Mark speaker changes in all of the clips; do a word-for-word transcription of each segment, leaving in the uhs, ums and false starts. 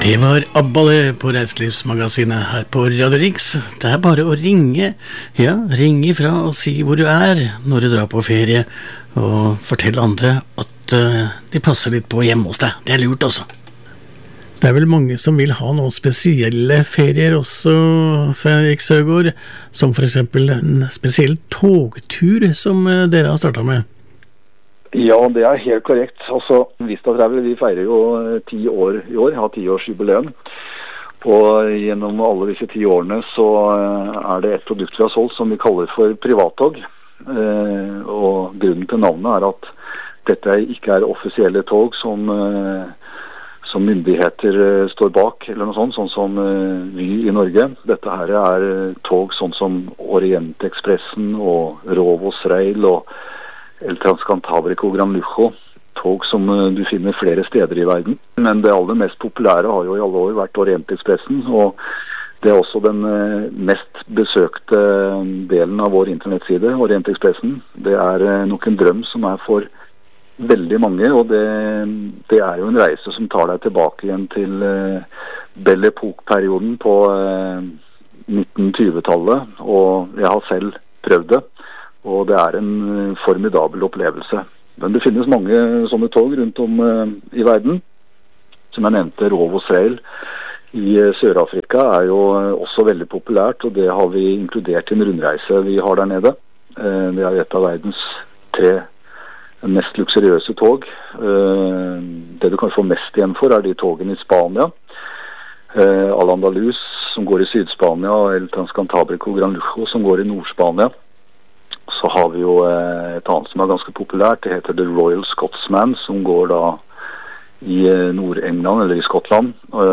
Speaker 1: Det var Abbale på Reiselivsmagasinet her på Radio Riks. Det er bare å ringe, ja, ring ifra og si hvor du er når du drar på ferie, og fortell andre at uh, de passer litt på hjemme hos deg. Det er lurt også. Det er vel mange som vil ha noen spesielle ferier også, Svein Erik Søgaard, som for eksempel en spesiell togtur som uh, dere har startet med.
Speaker 2: Ja, det er helt korrekt. Altså, Vista Travel, vi feirer jo ti år i år, har tiårsjubileum. Og gjennom alle disse ti årene så er det et produkt vi har solgt som vi kaller for privattog. Eh, og grunnen til navnet er at dette ikke er offisielle tog som, eh, som myndigheter står bak, eller noe sånt, sånn som eh, Vy i Norge. Dette her er tog sånn som Orientekspressen og Rovos Rail og El Transcantabrico Gran Lujo, tog som uh, du finner flere steder i verden. Men det aller mest populære har jo i alle år vært Orientekspressen, og det er også den uh, mest besøkte delen av vår internettside, Orientekspressen. Det er uh, nok en drøm som er for veldig mange, og det, det er jo en reise som tar deg tilbake igjen til uh, Belle Époque-perioden på uh, nitten tjue-tallet, og jeg har selv prøvd det. Og det er en formidabel opplevelse. Men det finnes mange sånne tog rundt om uh, i verden. Som jeg nevnte, Rovos Rail i uh, Sør-Afrika er jo uh, også veldig populært, og det har vi inkludert i en rundreise vi har der nede. Uh, det er et av verdens tre mest luksuriøse tog. Uh, det du kanskje får mest igjen for er de togene i Spania. Uh, Al-Andalus som går i Syd-Spania, og El Transcantabrico Gran Lujo som går i Nord-Spania. Så har vi jo et annet som er ganske populært. Det heter The Royal Scotsman, som går da i Nord-England, eller i Skottland,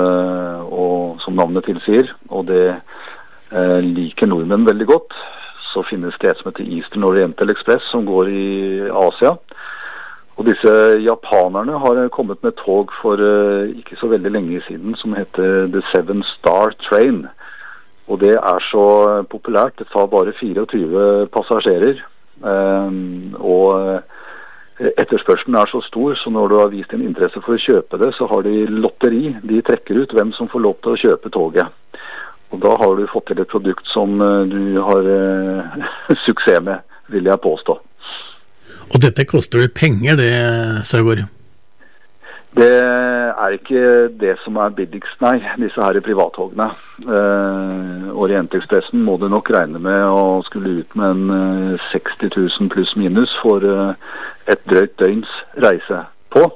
Speaker 2: og som navnet tilsier. Og det liker nordmenn veldig godt. Så finnes det et som heter Eastern Oriental Express, som går i Asia. Og disse japanerne har kommet med tog for ikke så veldig lenge siden, som heter The Seven Star Train. Og det er så populært, det tar bare fireogtyve passasjerer, um, og etterspørselen er så stor, så når du har vist en interesse for å kjøpe det, så har de lotteri, de trekker ut hvem som får lov til å kjøpe toget. Og da har du fått til et produkt som du har uh, suksess med, vil jeg påstå.
Speaker 1: Og dette koster vel penger, det, Søgaard?
Speaker 2: Det er ikke det som er billigst, nei, disse her privattogene. Eh, Orientekspressen må du nok regne med å skulle ut med en eh, seksti tusen pluss minus for eh, et drøyt døgns reise på.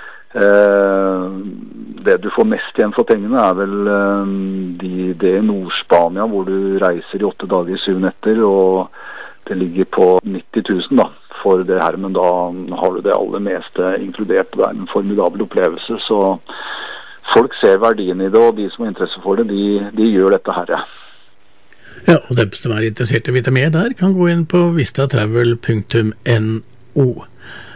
Speaker 2: Eh, det du får mest igjen for pengene er vel eh, de, det i Nord-Spania, hvor du reiser i åtte dager, syv netter, og det ligger på nitti tusen da. For det her, men da har du det aller meste inkludert. Det er en formidabel opplevelse, så folk ser verdien i det, og de som har interesse for det, de, de gjør dette her.
Speaker 1: Ja, og de som er interessert i å vite mer der, kan gå inn på vistatravel punktum no.